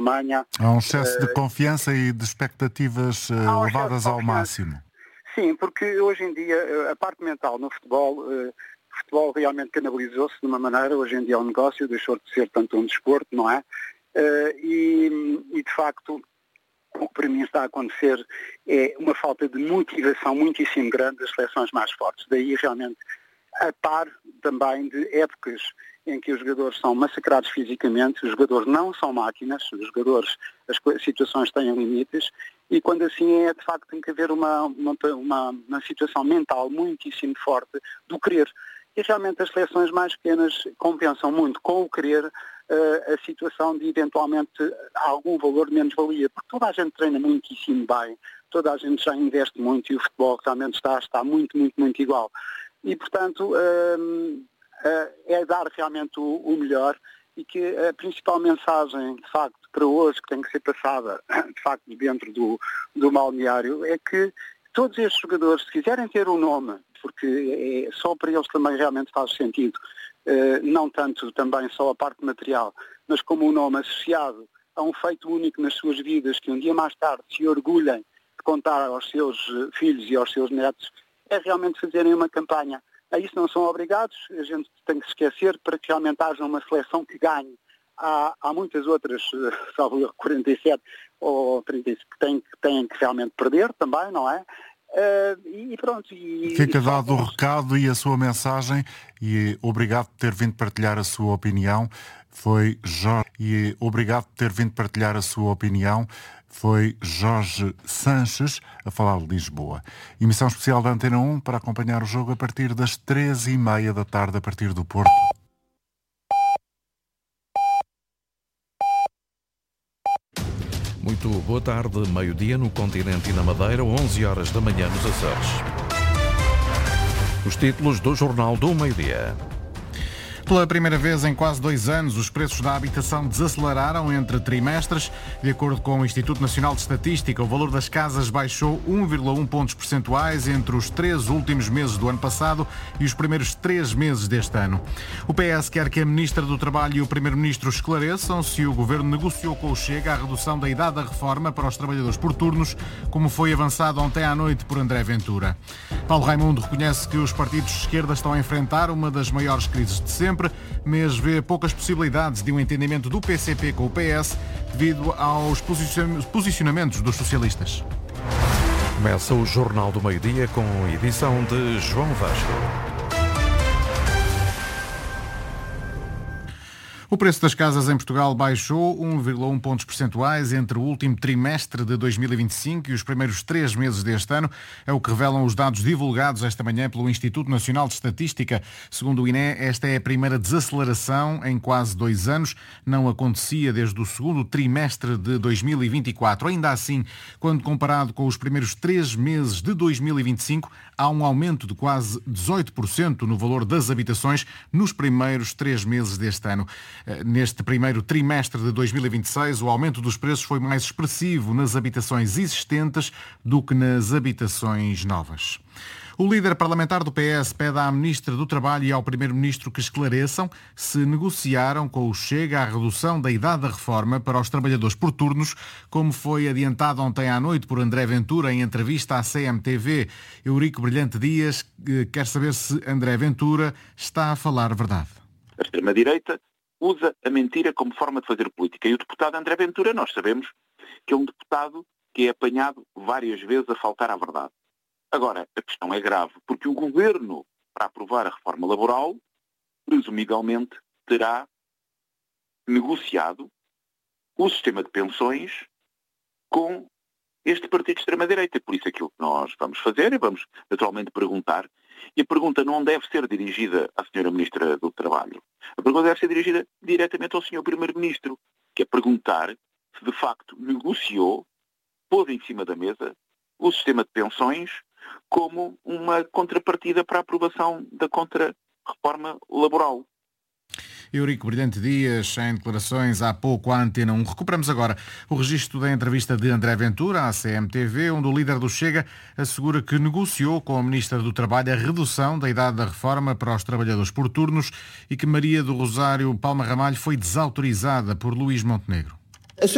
Alemanha. Há um excesso de confiança e de expectativas levadas ao máximo. Sim, porque hoje em dia a parte mental no futebol, o futebol realmente canalizou-se de uma maneira, hoje em dia é um negócio, deixou de ser tanto um desporto, não é? E de facto, o que para mim está a acontecer é uma falta de motivação muitíssimo grande das seleções mais fortes. Daí realmente a par também de épocas em que os jogadores são massacrados fisicamente, os jogadores não são máquinas, os jogadores, as situações têm limites, e quando assim é, de facto, tem que haver uma situação mental muitíssimo forte do querer. E realmente as seleções mais pequenas compensam muito com o querer a situação de eventualmente algum valor de menos-valia, porque toda a gente treina muitíssimo bem, toda a gente já investe muito e o futebol realmente está muito, muito, muito igual. E, portanto, é dar realmente o melhor, e que a principal mensagem, de facto, para hoje, que tem que ser passada, de facto, dentro do balneário, é que todos estes jogadores, se quiserem ter um nome, porque só para eles também realmente faz sentido, não tanto também só a parte material, mas como um nome associado a um feito único nas suas vidas, que um dia mais tarde se orgulhem de contar aos seus filhos e aos seus netos, é realmente fazerem uma campanha. A isso não são obrigados, a gente tem que se esquecer para que realmente haja uma seleção que ganhe. Há muitas outras, salvo 47 ou 30, que têm que realmente perder também, não é? E pronto. Fica dado o recado e a sua mensagem, e obrigado por ter vindo partilhar a sua opinião. Foi Jorge Sanches a falar de Lisboa. Emissão especial da Antena 1 para acompanhar o jogo a partir das 3h30 da tarde, a partir do Porto. Muito boa tarde, meio-dia no continente e na Madeira, 11 horas da manhã nos Açores. Os títulos do Jornal do Meio-Dia. Pela primeira vez em quase 2 anos, os preços da habitação desaceleraram entre trimestres. De acordo com o Instituto Nacional de Estatística, o valor das casas baixou 1,1 pontos percentuais entre os 3 últimos meses do ano passado e os primeiros 3 meses deste ano. O PS quer que a Ministra do Trabalho e o Primeiro-Ministro esclareçam se o Governo negociou com o Chega a redução da idade da reforma para os trabalhadores por turnos, como foi avançado ontem à noite por André Ventura. Paulo Raimundo reconhece que os partidos de esquerda estão a enfrentar uma das maiores crises de sempre, mas vê poucas possibilidades de um entendimento do PCP com o PS devido aos posicionamentos dos socialistas. Começa o Jornal do Meio-Dia com a edição de João Vasco. O preço das casas em Portugal baixou 1,1 pontos percentuais entre o último trimestre de 2025 e os primeiros 3 meses deste ano. É o que revelam os dados divulgados esta manhã pelo Instituto Nacional de Estatística. Segundo o INE, esta é a primeira desaceleração em quase 2 anos. Não acontecia desde o segundo trimestre de 2024. Ainda assim, quando comparado com os primeiros 3 meses de 2025, há um aumento de quase 18% no valor das habitações nos primeiros 3 meses deste ano. Neste primeiro trimestre de 2026, o aumento dos preços foi mais expressivo nas habitações existentes do que nas habitações novas. O líder parlamentar do PS pede à Ministra do Trabalho e ao Primeiro-Ministro que esclareçam se negociaram com o Chega a redução da idade da reforma para os trabalhadores por turnos, como foi adiantado ontem à noite por André Ventura em entrevista à CMTV. Eurico Brilhante Dias quer saber se André Ventura está a falar verdade. A extrema-direita usa a mentira como forma de fazer política. E o deputado André Ventura, nós sabemos que é um deputado que é apanhado várias vezes a faltar à verdade. Agora, a questão é grave, porque o Governo, para aprovar a reforma laboral, presumivelmente terá negociado o sistema de pensões com este partido de extrema-direita. Por isso aquilo que nós vamos fazer é vamos naturalmente perguntar, e a pergunta não deve ser dirigida à Sra. Ministra do Trabalho. A pergunta deve ser dirigida diretamente ao Sr. Primeiro-Ministro, que é perguntar se de facto negociou, pôs em cima da mesa o sistema de pensões como uma contrapartida para a aprovação da contra-reforma laboral. Eurico Brilhante Dias, em declarações há pouco à Antena 1. Recuperamos agora o registro da entrevista de André Ventura à CMTV, onde o líder do Chega assegura que negociou com a Ministra do Trabalho a redução da idade da reforma para os trabalhadores por turnos e que Maria do Rosário Palma Ramalho foi desautorizada por Luís Montenegro.